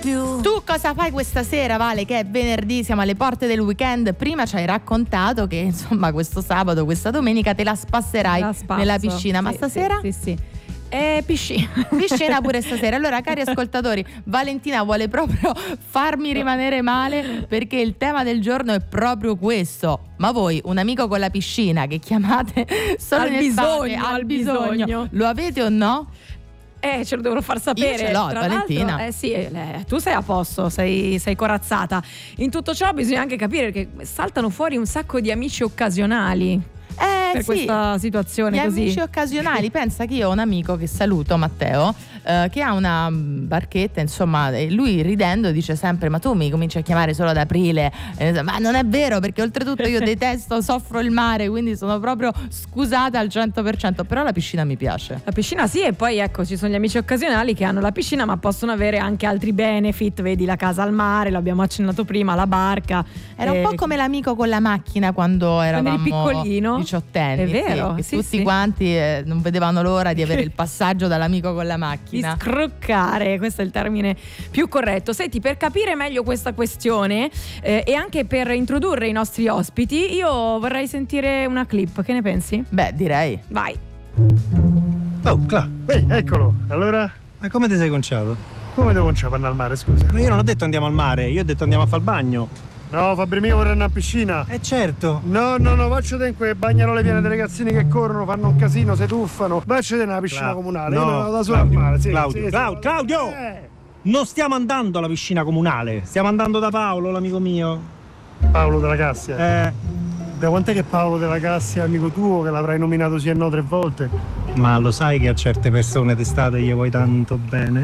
più. Tu cosa fai questa sera, Vale, che è venerdì, siamo alle porte del weekend? Prima ci hai raccontato che insomma questo sabato, questa domenica te la spasserai nella piscina, ma stasera? Sì. Piscina. Piscina pure stasera. Allora, cari ascoltatori, Valentina vuole proprio farmi rimanere male perché il tema del giorno è proprio questo. Ma voi, un amico con la piscina che chiamate solo in estate, al bisogno, lo avete o no? Ce lo devono far sapere. Io ce l'ho, tra Valentina. Tu sei a posto, sei corazzata. In tutto ciò bisogna anche capire che saltano fuori un sacco di amici occasionali. Per questa situazione gli così. Amici occasionali, pensa che io ho un amico che saluto, Matteo, che ha una barchetta, insomma, e lui ridendo dice sempre: ma tu mi cominci a chiamare solo ad aprile? Ma non è vero, perché oltretutto io detesto, soffro il mare, quindi sono proprio scusata al 100%, però la piscina mi piace. La piscina sì, e poi ecco, ci sono gli amici occasionali che hanno la piscina ma possono avere anche altri benefit, vedi la casa al mare, l'abbiamo accennato prima, la barca. Era un po' come l'amico con la macchina quando eravamo piccolino, diciottenni. È vero, che tutti quanti non vedevano l'ora di avere il passaggio dall'amico con la macchina. Di scroccare, questo è il termine più corretto. Senti, per capire meglio questa questione e anche per introdurre i nostri ospiti, io vorrei sentire una clip, che ne pensi? Beh, direi. Vai. Oh, eccolo. Allora? Ma come ti sei conciato? Come devo conciare per andare al mare, scusa? Ma io non ho detto andiamo al mare, io ho detto andiamo a fare il bagno. No, Fabri mio, vorrei andare a piscina. Certo. No, faccio te in quei bagnerole piene dei ragazzini che corrono, fanno un casino, si tuffano. Vacci nella piscina comunale. No, io me la vado da solo al mare. Sì, Claudio! Non stiamo andando alla piscina comunale, stiamo andando da Paolo, l'amico mio. Paolo della Cassia? Da quant'è che Paolo della Cassia è amico tuo, che l'avrai nominato sì e no 3 volte? Ma lo sai che a certe persone d'estate gli vuoi tanto bene?